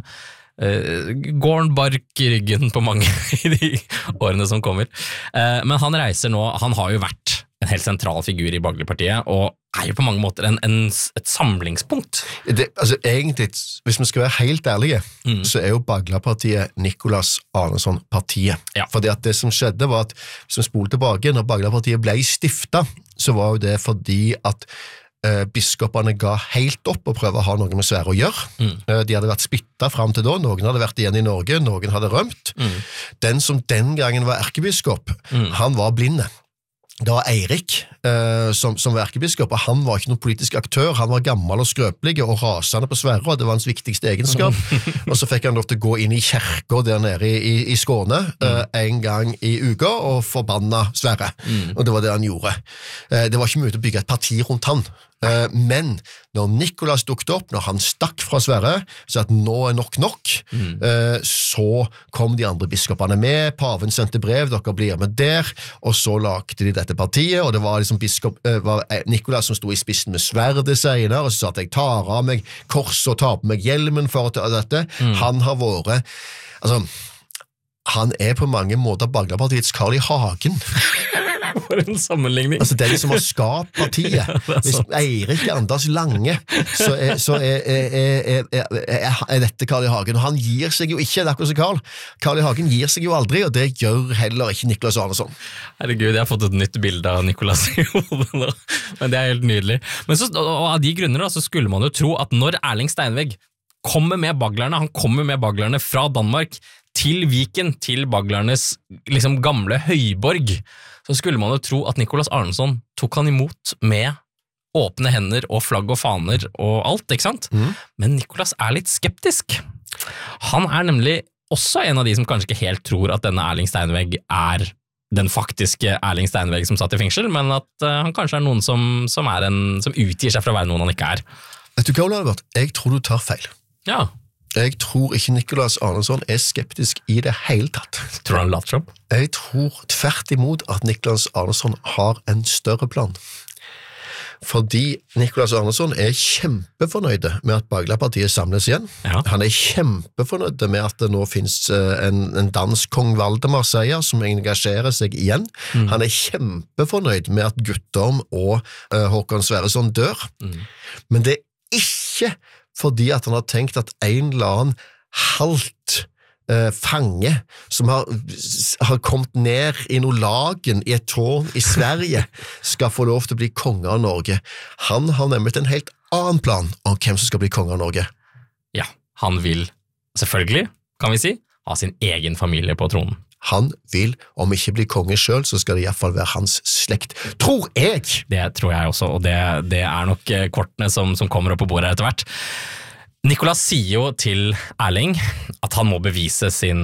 går en bark i ryggen på mange i de årene som kommer. Men han reiser nå, han har jo vært en helt sentral figur i Borgerlige-partiet, og er jo på mange måter et samlingspunkt. Altså egentlig, hvis vi skal være helt ærlige, så er jo Borgerlige-partiet Nicolas Arneson-partiet. Ja. Fordi at det som skjedde var at, hvis vi spoler tilbake, når Borgerlige-partiet ble stiftet, så var jo det fordi at biskopene ga helt opp og prøve å ha noe med Sverre å gjøre. De hadde vært spyttet frem til da, noen hadde vært igjen i Norge, noen hadde rømt. Den som den gangen var erkebiskop, han var blinde. Det var Eirik som var erkebiskop, og han var ikke noen politisk aktør, han var gammel og skrøpelig og rasende på Sverre, og det var hans viktigste egenskap. Og så fikk han lov til å gå inn i kjerker der nede i Skåne en gang i uka og forbanna Sverre. Og det var det han gjorde. Det var ikke mulig å bygge et parti rundt han. Men når Nicolas dukket opp, når han stakk fra Sverre, så at nå er nok, så kom de andre biskopene med, paven sendte brev, dere blir med der, og så lagde de dette partiet, og det var liksom var Nicolas som stod i spissen med sverdet senere, og så sa at jeg tar av meg korset og tar på meg hjelmen for dette. Han har vært, altså, han er på mange måter Borgerlige-partiets Carl I. Hagen. For en sammenligning. Altså den som har skapt partiet. Hvis Eirik Anders Lange, så dette Carl I. Hagen. Og han gir seg jo ikke, det akkurat som Carl. Carl I. Hagen gir seg jo aldri, og det gjør heller ikke Niklas Arneson. Herregud, jeg har fått et nytt bilde av Nicolas I hodet nå. Men det helt nydelig. Men så, og av de grunner da, så skulle man jo tro at når Erling Steinvegg kommer med baglerne, han kommer med baglerne fra Danmark til Viken, til baglernes liksom gamle høyborg, så skulle man jo tro at Nicolas Arneson tok han imot med åpne hender og flagg og faner og alt, ikke sant? Men Nicolas litt skeptisk. Han nemlig også en av de som kanskje ikke helt tror at denne Erling Steinvegg den faktiske Erling Steinvegg som satt I fengsel, men at han kanskje noen som utgir seg fra å være noen han ikke Vet du hva, Olav? Jeg tror du tar feil. Ja. Jeg tror ikke Nicolas Arneson skeptisk I det hele tatt. Tror han later som? Jeg tror tvert imot at Nicolas Arneson har en større plan. Fordi Nicolas Arneson kjempefornøyde med at Baglerpartiet samles igjen. Ja. Han kjempefornøyde med at det nå finnes en dansk kong Valdemar Seier som engasjerer seg igjen. Han kjempefornøyd med at Guttorm og Håkon Sverresson dør. Men det ikke fordi at han har tenkt at en eller annen halvt fange som har kommet ned I noe lagen I et tårn I Sverige skal få lov til å bli konge av Norge. Han har nemlig en helt annen plan om hvem som skal bli konge av Norge. Ja, han vil selvfølgelig, kan vi si, ha sin egen familie på tronen. Han vil, om ikke bli konge selv, så skal det I hvert fall være hans slekt. Tror jeg! Det tror jeg også, og det nok kortene som kommer opp på bordet etter hvert. Nicolas sier jo til Erling at han må bevise sin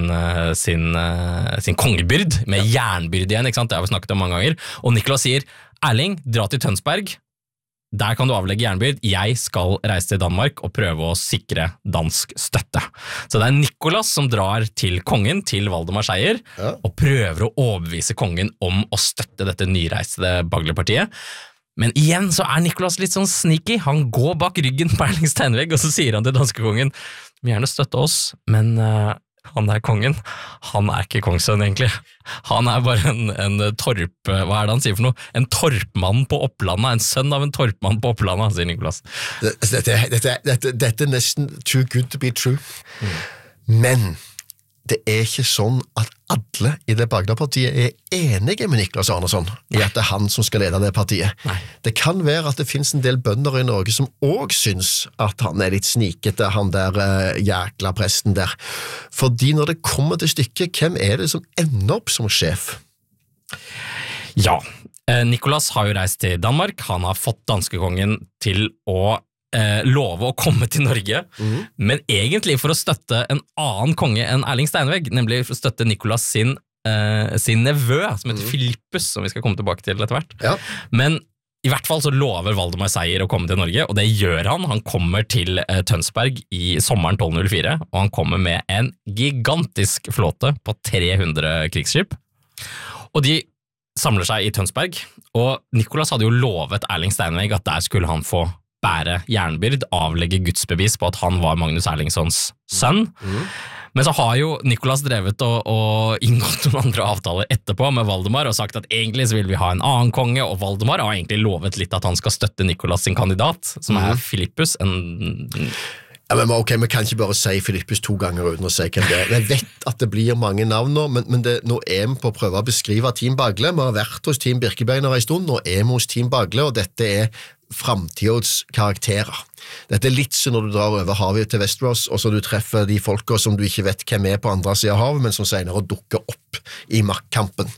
kongebyrd med jernbyrd igjen, ikke sant? Det har vi snakket om mange ganger. Og Nicolas sier, Erling, dra til Tønsberg, der kan du avlegge jernbyrd, jeg skal reise til Danmark og prøve å sikre dansk støtte. Så det Nicolas som drar til kongen, til Valdemar Seier, og prøver å overbevise kongen om å støtte dette nyreiste Baglerpartiet. Men igjen så Nicolas litt sånn sneaky, han går bak ryggen på Erling Steinvegg, og så sier han til danske kongen, vi gjerne støtte oss, men han kongen, han ikke kongssønn egentlig. Han bare en torp, hva det han sier for noe? En torpmann på Opplandet, en sønn av en torpmann på Opplandet, sier Nicolas. Dette nesten too good to be true. Men det ikke sånn at alle I det Baglerpartiet enige med Nicolas Arneson I at det han som skal lede det partiet. Nei. Det kan være at det finnes en del bønder I Norge som også syns at han litt snikete, han der jækla presten der. Fordi når det kommer til stykket, hvem det som ender opp som sjef? Ja, Nicolas har jo reist til Danmark, han har fått danskekongen til å love å komme til Norge, men egentlig for å støtte en annen konge enn Erling Steinvegg, nemlig for å støtte Nicolas sin nevø, som heter Filippus, som vi skal komme tilbake til etter hvert. Ja. Men I hvert fall så lover Valdemar Seier å komme til Norge, og det gjør han. Han kommer til Tønsberg I sommeren 1204, og han kommer med en gigantisk flåte på 300 krigsskip. Og de samler seg I Tønsberg, og Nicolas hadde jo lovet Erling Steinvegg at der skulle han få bære jernbyrd, avlegge gudsbevis på at han var Magnus Erlingssons sønn. Men så har jo Nicolas drevet og inngått noen andre avtaler etterpå med Valdemar og sagt at egentlig så vil vi ha en annen konge, og Valdemar har egentlig lovet litt at han skal støtte Nicolas sin kandidat, som Filippus. Ja, men ok, vi kan ikke bare si Filippus 2 ganger uten å si hvem det Jeg vet at det blir mange navn nå, men nå vi på å prøve å beskrive Team Bagle. Vi har vært hos Team Birkebeiner en stund, nå vi hos Team Bagle, og dette framtidens karakterer. Dette litt så når du drar over havet til Westeros, og så du treffer de folka som du ikke vet hvem på andre siden av havet, men som senere dukker opp I maktkampen.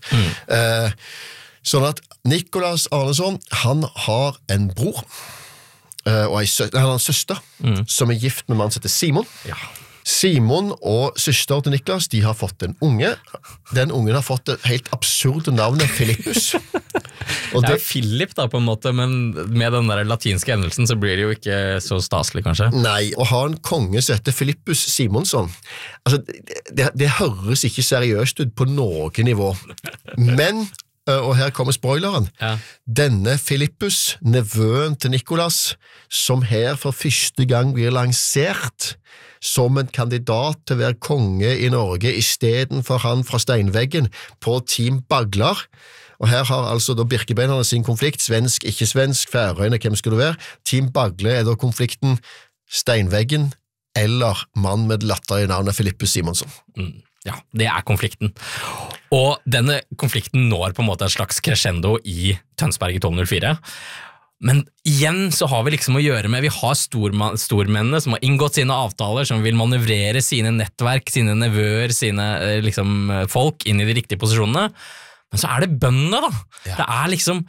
Sånn at Nicolas Arneson, han har en bror, og han har en søster, som gift med en mann som heter Simon. Ja. Simon og søster til Niklas, de har fått en unge. Den ungen har fått det helt absurde navnet Filippus. Og det Philip da på en måte, men med den der latinske endelsen så blir det jo ikke så staselig kanskje. Nei, å ha en konge som heter Filippus Simonsson, altså det høres ikke seriøst ut på noe nivå. Men, og her kommer spoileren, denne Filippus, nevøen til Nicolas, som her for første gang blir lansert som en kandidat til å være konge I Norge I stedet for han fra Steinveggen på Team Baglar, og her har altså da Birkebeinerne sin konflikt, svensk, ikke svensk, Færøyene, hvem skal det være? Team Bagle da konflikten Steinveggen eller mann med latter i navnet Filippus Simonsson. Ja, det konflikten. Og denne konflikten når på en måte et slags crescendo i Tønsberg i 1204. Men igjen så har vi liksom å gjøre med, vi har stormennene som har inngått sine avtaler, som vil manøvrere sine nettverk, sine nevøer, sine liksom, folk inn i de riktige posisjonene. Men så det bøndene da. Ja. Det liksom,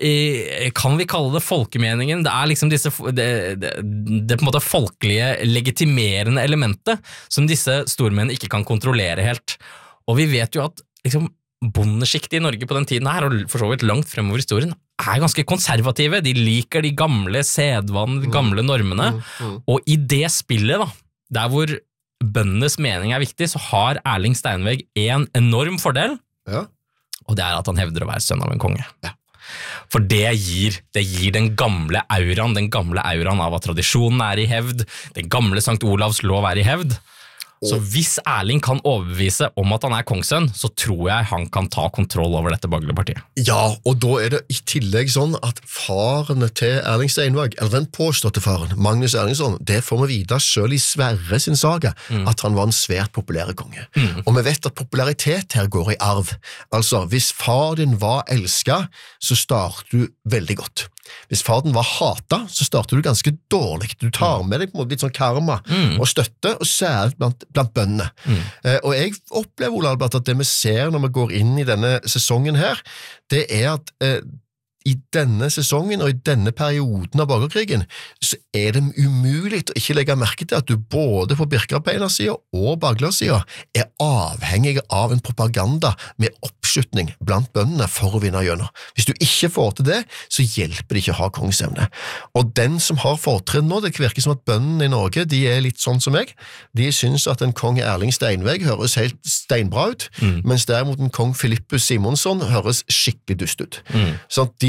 kan vi kalle det folkemeningen, det liksom det på en måte folkelige, legitimerende elementet som disse stormennene ikke kan kontrollere helt. Og vi vet jo at liksom, bondeskiktet i Norge på den tiden her, og for så vidt langt fremover i historien, ganske konservative, de liker de gamle sedvanene, de gamle normene, og i det spillet da, der hvor bøndenes mening viktig, så har Erling Steinvegg en enorm fordel, og det at han hevder å være sønn av en konge. For det gir den gamle auraen av at tradisjonen i hevd, den gamle Sankt Olavs lov i hevd. Så hvis Erling kan overbevise om at han kongssønn, så tror jeg han kan ta kontroll over dette Baglepartiet. Ja, og da det i tillegg sånn at faren til Erling Steinvegg, eller den påståtte faren, Magnus Erlingsson, det får vi vite selv i Sverre sin saga, at han var en svært populær konge. Og vi vet at popularitet her går i arv. Altså, hvis far din var elsket, så starter du veldig godt. Hvis far din var hatet, så starter du ganske dårlig. Du tar med deg på en måte litt sånn karma og støtte, og særlig blant bøndene. Og jeg opplever, Ole Albert, at det vi ser når vi går inn i denne sesongen her, det at i denne sesongen og i denne perioden av borgerkrigen, så det umulig å ikke legge merke til at du både på Birkebeinersiden og Baglersiden avhengig av en propaganda med oppslutning blant bøndene for å vinne gjennom. Hvis du ikke får til det, så hjelper det ikke å ha kongsevne. Og den som har fortrinn nå, det virker som at bøndene i Norge, de litt sånn som meg, de synes at en kong Erling Steinvegg høres helt steinbra ut, mens derimot en kong Filippus Simonsson høres skikkelig dust ut. Så de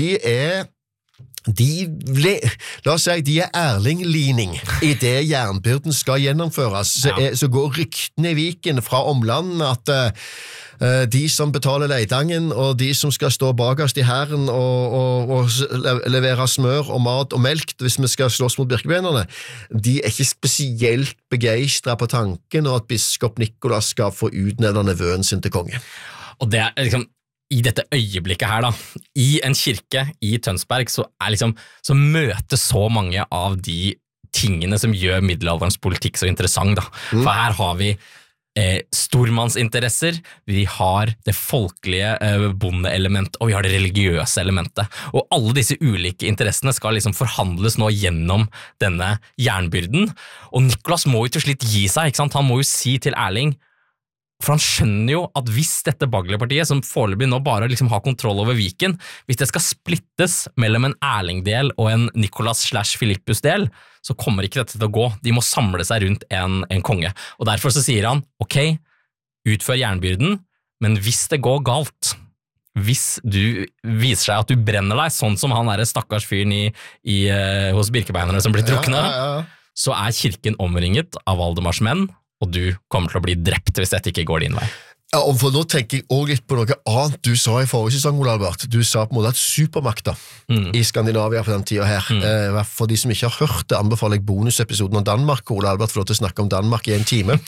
la oss si, de Erling-lining i det jernbyrden skal gjennomføres, så går ryktene i Viken fra omlandet at de som betaler leidangen og de som skal stå bakerst i hæren og levere smør og mat og melk hvis vi skal slåss mot Birkebeinerne, de ikke spesielt begeistret på tanken og at biskop Nikolas skal få utnevne nevøen sin til konge. Og det liksom i dette øyeblikket her da, i en kirke i Tønsberg, så liksom, så møter så mange av de tingene som gjør middelalderens politikk så interessant da. For her har vi stormannsinteresser, vi har det folkelige bondeelement, og vi har det religiøse elementet. Og alle disse ulike interessene skal liksom forhandles nå gjennom denne jernbyrden. Og Nikolas må jo til slutt gi seg, ikke sant? Han må jo si til Erling, for han skjønner jo at hvis dette Baglepartiet, som foreløpig nå bare liksom har kontroll over Viken, hvis det skal splittes mellom en Erling-del og en Nikolas/Filippus-del, så kommer ikke dette til å gå. De må samle seg rundt en konge. Og derfor så sier han, ok, utfør jernbyrden, men hvis det går galt, hvis du viser seg at du brenner deg, sånn som han stakkars fyren hos Birkebeinerne som blir druknet, så kirken omringet av Valdemars menn, og du kommer til å bli drept hvis dette ikke går din vei. Ja, og for nå tenker jeg også litt på noe annet du sa i forrige sesong, Ole Albert. Du sa på en måte at supermakter i Skandinavia på den tiden her, for de som ikke har hørt det, anbefaler jeg bonusepisoden om Danmark, Ole Albert får lov til å snakke om Danmark i en time.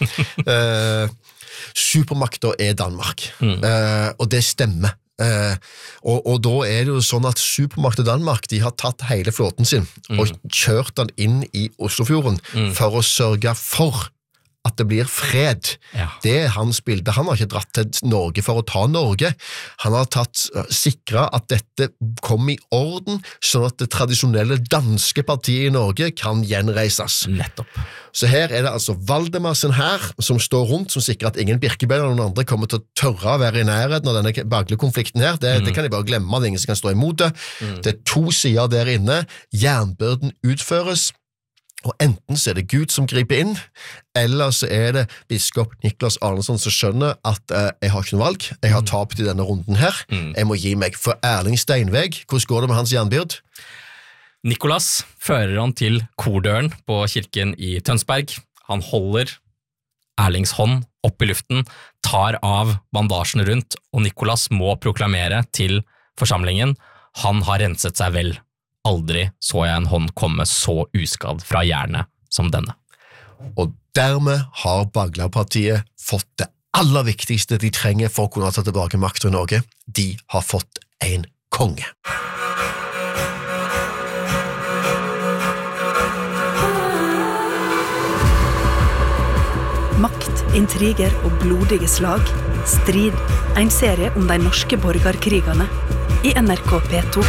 Supermakter Danmark, og det stemmer. Og da det jo sånn at supermakt Danmark, de har tatt hele flåten sin og kjørt den inn i Oslofjorden for å sørge for at det blir fred. Det hans bilde. Han har ikke dratt til Norge for å ta Norge. Han har sikret at dette kom i orden, sånn at det tradisjonelle danske partiet i Norge kan gjenreises. Nettopp. Så her det altså Valdemarsen her, som står rundt, som sikrer at ingen Birkebein eller noen andre kommer til å tørre å være i nærheten av denne Bagle-konflikten her. Det kan de bare glemme, det ingen som kan stå imot det. Det to sider der inne. Jernbyrden utføres, og enten så det Gud som griper inn, eller så det biskop Niklas Arnesson som skjønner at jeg har ikke noe valg, jeg har tapt i denne runden her, jeg må gi meg. For Erling Steinvegg, hvordan går det med hans jernbyrd? Nikolas fører han til kordøren på kirken i Tønsberg. Han holder Erlings hånd opp i luften, tar av bandasjen rundt, og Nikolas må proklamere til forsamlingen, han har renset seg vel. Aldri så jeg en hånd komme så uskadd fra jernet som denne. Og dermed har Bagla-partiet fått det aller viktigste de trenger for å kunne ta tilbake makten i Norge. De har fått en konge. Makt, intriger og blodige slag. Strid, en serie om de norske borgerkrigene i NRK P2.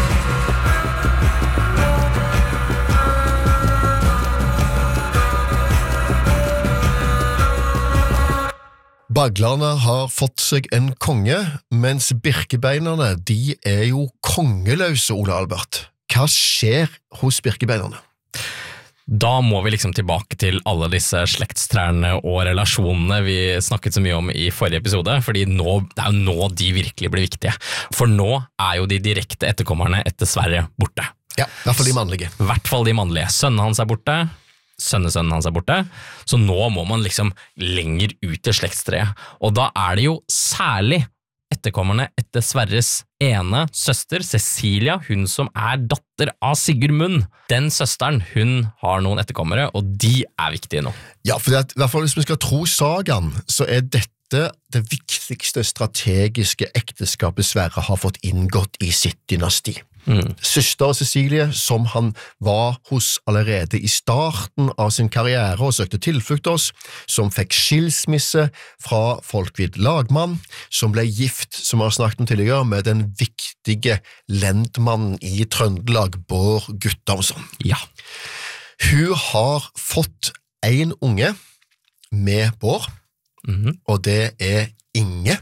Baglerne har fått seg en konge, mens birkebeinerne, de er jo kongeløse, Ole Albert. Hva skjer hos birkebeinerne? Da må vi liksom tilbake til alle disse slektstrærne og relasjonene vi snakket så mye om i forrige episode, fordi det er jo nå de virkelig blir viktige. For nå er jo de direkte etterkommerne etter Sverre borte. Ja, i hvert fall de mannlige. I hvert fall de mannlige. Sønnen hans er borte, sønnesønnen hans er borte, så nå må man liksom lenger ut til slektstreet. Og da er det jo særlig etterkommerne etter Sverres ene søster, Cecilia, hun som er datter av Sigurd Munn. Den søsteren, hun har noen etterkommere, og de er viktige nå. Ja, for i hvert fall hvis vi skal tro sagaen, så er dette det viktigste strategiske ekteskapet Sverre har fått inngått i sitt dynasti. Søster Cecilie, som han var hos allerede i starten av sin karriere og søkte tilflukt hos, som fikk skilsmisse fra Folkvid lagmann, som ble gift, som vi har snakket om tidligere, med den viktige lendmannen i Trøndelag, Bård Guttormsson. Ja. Hun har fått en unge med Bård, og det er Inge,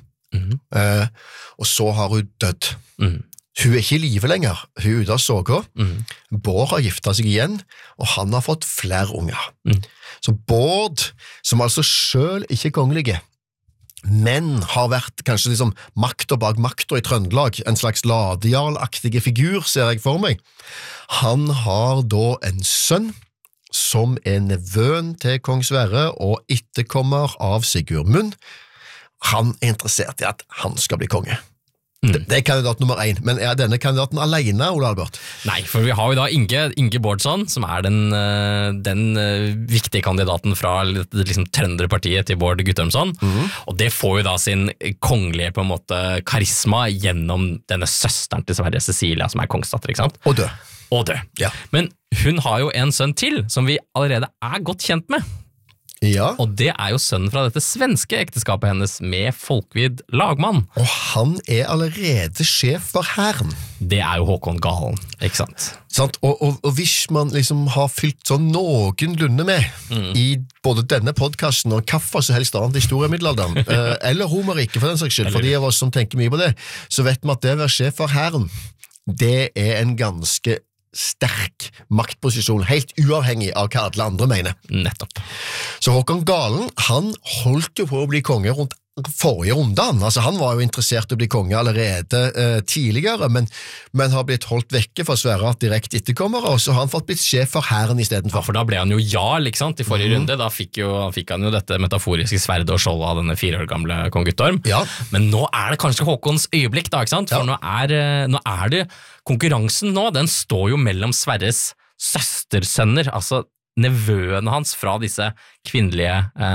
og så har hun dødd. Hun er ikke i live lenger, hun er ute av såga. Bård har giftet seg igjen, og han har fått flere unger. Så Bård, som altså selv ikke er kongelige, men har vært kanskje liksom makta bak makta i Trøndelag, en slags ladejarlaktige figur, ser jeg for meg. Han har da en sønn, som er nevøen til kong Sverre og etterkommer av Sigurd Munn. Han er interessert i at han skal bli konge. Det er kandidat nummer 1, men er denne kandidaten alene, Ole Albert? Nei, for vi har jo da Inge Bårdsson, som er den viktige kandidaten fra liksom Trønderpartiet til Bård Guttormsson, og det får jo da sin kongelige på en måte karisma gjennom denne søsteren til Sverre, Cecilia, som er kongsdatter, ikke sant? Og død. Ja. Men hun har jo en sønn til, som vi allerede er godt kjent med. Ja. Og det er jo sønnen fra dette svenske ekteskapet hennes med Folkvid lagmann. Og han er allerede sjef for hæren. Det er jo Håkon Galen, ikke sant? Sant? Og hvis man liksom har fylt sånn noenlunde med i både denne podcasten og kaffe så helst annet historiemiddelalderen, eller Romerike for den saks skyld, for de av oss som tenker mye på det, så vet man at det å være sjef for hæren, det er en ganske sterk maktposisjon, helt uavhengig av hva alle andre mener. Nettopp. Så Håkon Galen, han holdt jo på å bli konge rundt forrige rundan. Altså, han var jo interessert i å bli konge allerede tidligere, men har blitt holdt vekke for Sverre direkte etterkommere, og så har han fått blitt sjef for hæren i stedet for. Ja, for da ble han jo jarl, ikke sant, i forrige runde. Da fikk han jo dette metaforiske sverdet og skjoldet av denne 4 år gamle kong Guttorm. Ja. Men nå er det kanskje Håkons øyeblikk da, ikke sant? For nå er det konkurransen nå, den står jo mellom Sverres søstersønner, altså nevøene hans fra disse kvinnelige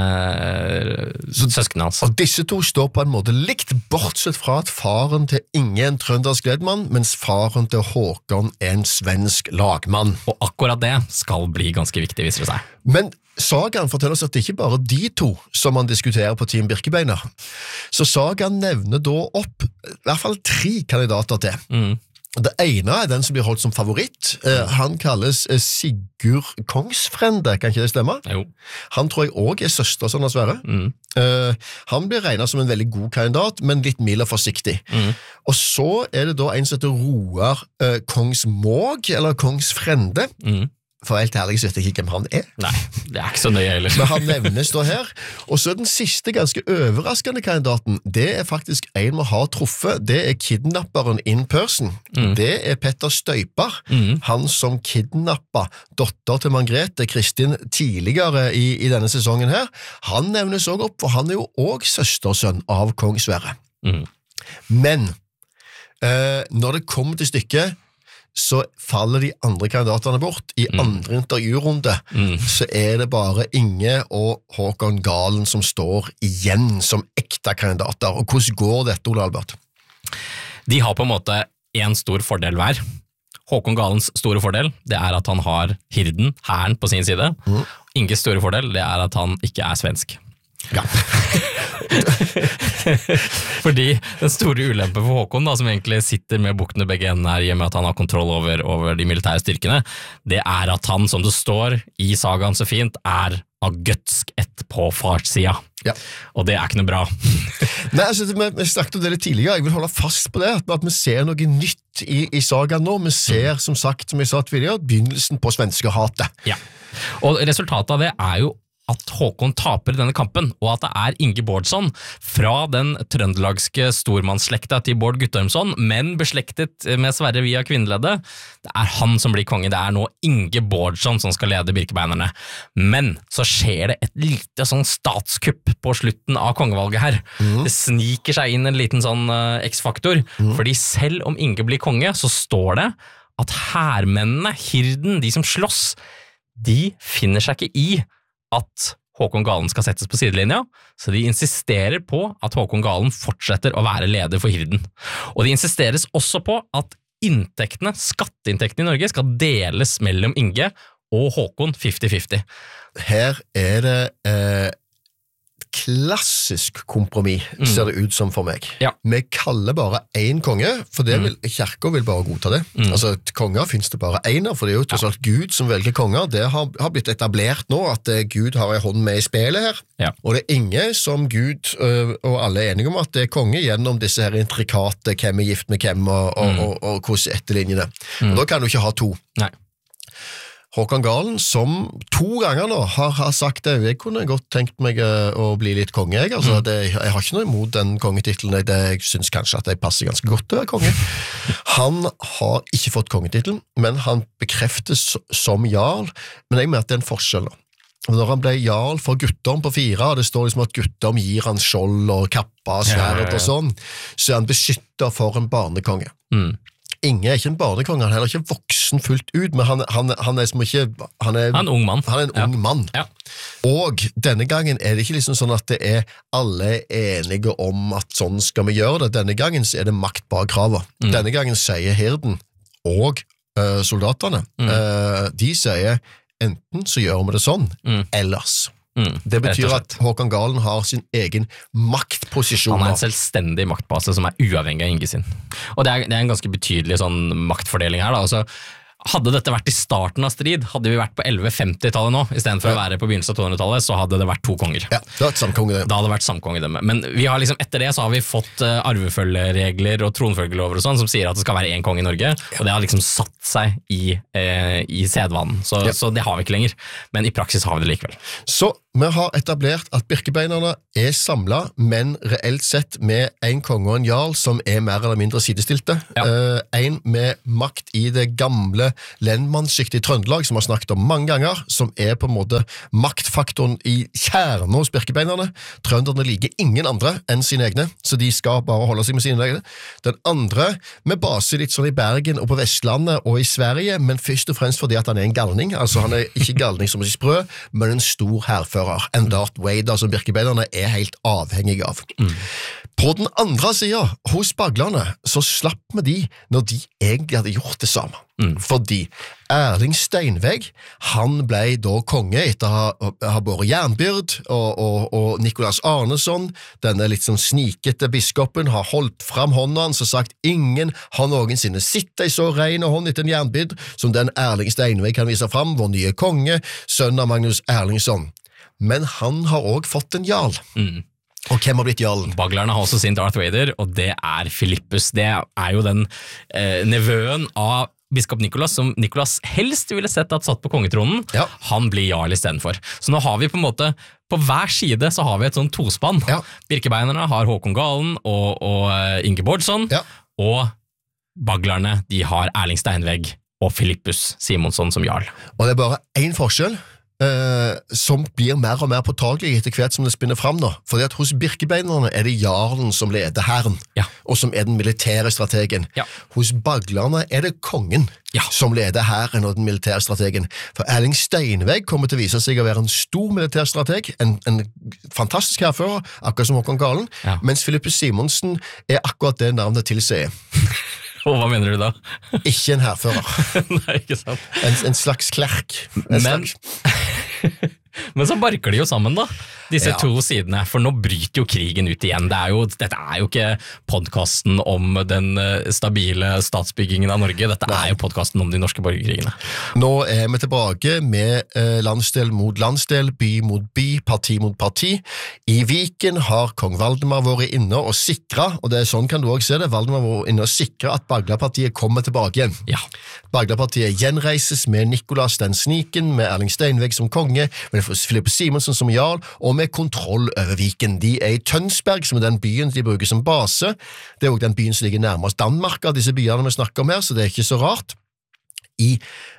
søskene hans. Og disse to står på en måte likt, bortsett fra at faren til Inge en trøndersk ledmann, mens faren til Håkon er en svensk lagmann. Og akkurat det skal bli ganske viktig, viser det seg. Men sagaen forteller oss at det ikke bare de to som man diskuterer på Team Birkebeiner. Så sagaen nevner da opp i hvert fall 3 kandidater til. Det ene er den som blir holdt som favoritt. Han kalles Sigurd Kongsfrende, kan ikke det stemme? Jo. Han tror jeg også er søstersønn av Sverre. Han blir regnet som en veldig god kandidat, men litt mild og forsiktig. Og så er det da en som heter Roar Kongsmåg, eller Kongsfrende. For helt ærlig så vet jeg ikke hvem han er. Nei, det er ikke så nøye heller. Men han nevnes da her. Og så den siste ganske overraskende kandidaten, det er faktisk en vi har truffet. Det er kidnapperen in person. Det er Petter Støyper. Han som kidnappet datter til Margrethe Kristin tidligere i denne sesongen her. Han nevnes også opp, for han er jo også søstersønn av kong Sverre. Men Når det kommer til stykket, så faller de andre kandidatene bort. I andre intervjurunde så det bare Inge og Håkon Galen som står igjen som ekte kandidater. Og hvordan går dette, Ole Albert? De har på en måte en stor fordel hver. Håkon Galens store fordel, det at han har Hirden, hæren på sin side. Inges store fordel, det at han ikke svensk. Ja. Fordi den store ulempen for Håkon da, som egentlig sitter med buktene begge ender her, i og med at han har kontroll over de militære styrkene, det at han, som det står i sagaen så fint, av gøtsk ett på farssida. Ja. Og det ikke noe bra. Nei, altså, vi snakket om det litt tidligere, jeg vil holde fast på det, at vi ser noe nytt i sagaen nå. Vi ser, som sagt, som jeg sa tidligere, begynnelsen på svenskehatet. Ja. Og resultatet av det jo at Håkon taper denne kampen, og at det Inge Bårdsson fra den trøndelagske stormannsslekta til Bård Guttormsson, men beslektet med Sverre via kvinneleddet. Det han som blir konge, det nå Inge Bårdsson som skal lede Birkebeinerne. Men så skjer det et lite sånn statskupp på slutten av kongevalget her. Det sniker seg inn en liten sånn X-faktor, fordi selv om Inge blir konge, så står det at hærmennene, Hirden, de som slåss, de finner seg ikke i at Håkon Galen skal settes på sidelinja, så de insisterer på at Håkon Galen fortsetter å være leder for Hirden. Og det insisteres også på at skatteinntektene i Norge skal deles mellom Inge og Håkon 50-50. Her det klassisk kompromiss, ser det ut som for meg. Ja. Vi kaller bare en konge, for det kirka vil bare godta det. Altså, konger finnes det bare en av, for det jo til sagt Gud som velger konger. Det har blitt etablert nå, at Gud har en hånd med i spillet her. Ja. Og det ingen som Gud, og alle enige om at det konge gjennom disse her intrikate, hvem gift med hvem, og hvordan etterlinjene. Og da kan du ikke ha to. Nei. Håkon Galen, som 2 ganger nå har sagt det, jeg kunne godt tenkt meg å bli litt konge, jeg. Altså, jeg har ikke noe imot den kongetitlen, jeg synes kanskje at jeg passer ganske godt til å være konge. Han har ikke fått kongetitlen, men han bekreftes som jarl, men jeg mener at det en forskjell nå. Når han ble jarl for Guttorm på 4, det står liksom at Guttorm gir han skjold og kappa og sverd og sånn, så han beskytter for en barnekonge. Inge ikke en barnekonge, han heller ikke voksen fullt ut, men han som ikke... Han en ung mann. Han en ung mann. Ja. Og denne gangen det ikke liksom sånn at det alle enige om at sånn skal vi gjøre det. Denne gangen så det makt bak kravet. Denne gangen sier Hirden og soldatene, de sier enten så gjør vi det sånn, ellers. Det betyr at Håkon Galen har sin egen maktposisjon. Han en selvstendig maktbase som uavhengig av Inge sin. Og det en ganske betydelig sånn maktfordeling her da. Altså, hadde dette vært i starten av strid, hadde vi vært på 1150-tallet nå, i stedet for å være på begynnelsen av 200-tallet, så hadde det vært 2 konger. Ja, det hadde vært samkongedømme. Men vi har liksom, etter det så har vi fått arvefølgeregler og tronfølgelover og sånn, som sier at det skal være 1 konge i Norge, og det har liksom satt seg i sedvanen. Så det har vi ikke lenger. Men i praksis har vi det likevel. Så vi har etablert at Birkebeinerne samlet, men reelt sett med en konge og en jarl som mer eller mindre sidestilte. Ja. En med makt i det gamle lendmannsskiktet i Trøndelag, som vi har snakket om mange ganger, som på en måte maktfaktoren i kjernen hos Birkebeinerne. Trønderne liker ingen andre enn sine egne, så de skal bare holde seg med sine egne. Den andre, med base litt sånn i Bergen og på Vestlandet og i Sverige, men først og fremst fordi at han en galning. Altså han ikke galning som sprø, men en stor herfører. En Darth Vader som Birkebeinerne helt avhengig av. På den andre siden, hos baglerne, så slapp vi de når de egentlig hadde gjort det samme. Fordi Erling Steinvegg, han ble da konge etter å ha båret jernbyrd, og Nicolas Arneson, denne litt sånn snikete biskopen, har holdt fram hånda hans og sagt ingen har noensinne sittet i så ren hånd etter en jernbyrd som den Erling Steinvegg kan vise fram, vår nye konge, sønn av Magnus Erlingsson. Men han har også fått en jarl. Og hvem har blitt jarlen? Baglerne har også sin Darth Vader, og det Filippus. Det jo den nevøen av biskop Nicolas, som Nicolas helst ville sett at satt på kongetronen. Ja. Han blir jarl i stedet for. Så nå har vi på en måte, på hver side så har vi et sånn tospann. Ja. Birkebeinerne har Håkon Galen og Inge Bårdsson, og baglerne, de har Erling Steinvegg og Filippus Simonsson som jarl. Og det bare en forskjell. som blir mer og mer påtagelig etter hvert som det spinner fram nå. Fordi at hos birkebeinerne det jarlen som leder hæren, og som den militære strategen. Hos baglerne det kongen som leder hæren og den militære strategen. For Erling Steinveg kommer til å vise seg å være en stor militær strateg, en fantastisk hærfører, akkurat som Håkon Galen, mens Filippe Simonsen akkurat det navnet tilsier. Og hva mener du da? Ikke en hærfører. Nei, ikke sant. En slags klerk. Men så barker de jo sammen da, disse to sidene, for nå bryter jo krigen ut igjen. Dette jo ikke podcasten om den stabile statsbyggingen av Norge, dette jo podcasten om de norske borgerkrigene. Nå vi tilbake med landsdel mot landsdel, by mot by, parti mot parti. I Viken har kong Valdemar vært inne og sikret, og sånn kan du også se det, Valdemar var inne og sikret at Bagla-partiet kommer tilbake igjen. Bagla-partiet gjenreises med Nicolas den Sniken, med Erling Steinveg som konge, med Filippe Simonsen som jarl, og med kontroll over Viken. De I Tønsberg, som den byen de bruker som base. Det også den byen som ligger nærmest Danmark av disse byene vi snakker om her, så det ikke så rart. I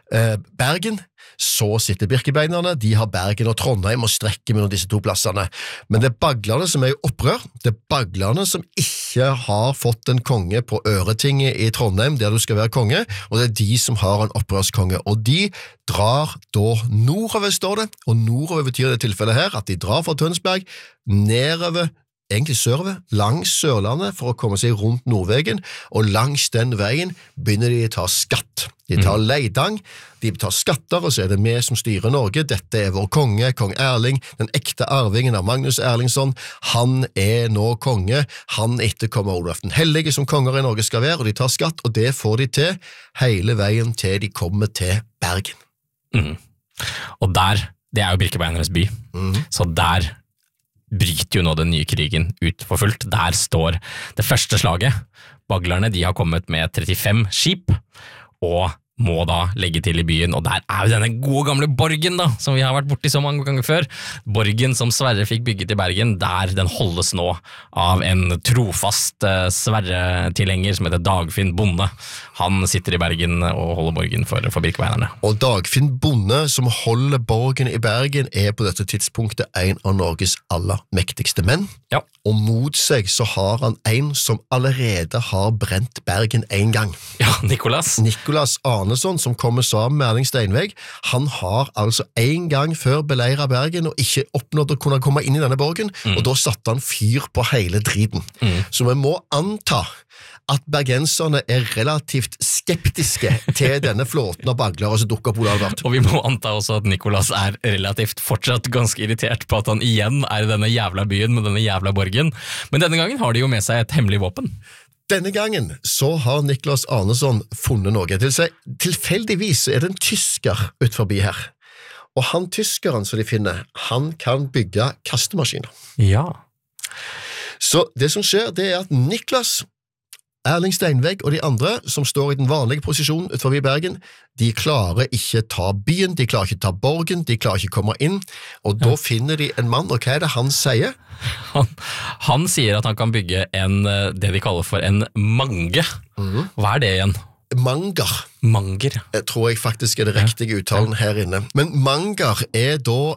Bergen så sitter birkebeinerne, de har Bergen og Trondheim og strekker mellom disse to plassene. Men det baglerne som I opprør, det baglerne som ikke har fått en konge på Øretinget I Trondheim, der du skal være konge, og det de som har en opprørskonge. Og de drar da nordover, står det, og nordover betyr det tilfellet her, at de drar fra Tønsberg nedover, egentlig sørover, langs Sørlandet for å komme seg rundt Nordvegen, og langs den veien begynner de å ta skatt. De tar leidang, de tar skatter, og så det vi som styrer Norge. Dette vår konge, kong Erling, den ekte arvingen av Magnus Erlingsson. Han nå konge, han etterkommer Olav den Hellige som konger I Norge skal være, og de tar skatt, og det får de til hele veien til de kommer til Bergen. Og der, det jo birkebeinernes by, så der bryter jo nå den nye krigen ut for fullt. Der står det første slaget. Baglerne, de har kommet med 35 skip, og må da legge til I byen, og der jo denne gode gamle borgen da, som vi har vært borte I så mange ganger før. Borgen som Sverre fikk bygget I Bergen, der den holdes nå av en trofast Sverre-tilhenger som heter Dagfinn Bonde. Han sitter I Bergen og holder borgen for birkebeinerne. Og Dagfinn Bonde, som holder borgen I Bergen, på dette tidspunktet en av Norges aller mektigste menn. Og mot seg så har han en som allerede har brent Bergen en gang. Nicolas Arneson, som kommer sammen med Erling Steinveg, han har altså en gang før beleiret Bergen og ikke oppnådd å kunne komme inn I denne borgen, og da satte han fyr på hele driten. Så vi må anta at bergenserne relativt skeptiske til denne flåten av baglere som dukker opp Olav Bart. Og vi må anta også at Nicolas relativt fortsatt ganske irritert på at han igjen I denne jævla byen med denne jævla borgen. Men denne gangen har de jo med seg et hemmelig våpen. Denne gangen så har Niklas Arneson funnet noe til seg. Tilfeldigvis det en tysker ut forbi her. Og han tyskeren som de finner, han kan bygge kastemaskiner. Så det som skjer, det at Niklas, Erling Steinveg og de andre som står I den vanlige posisjonen utenfor Bergen, de klarer ikke ta byen, de klarer ikke ta borgen, de klarer ikke komme inn, og da finner de en mann, og hva det han sier? Han sier at han kan bygge det de kaller for en mange. Hva det igjen? Manger. Manger. Jeg tror jeg faktisk det riktige uttalen her inne. Men manger da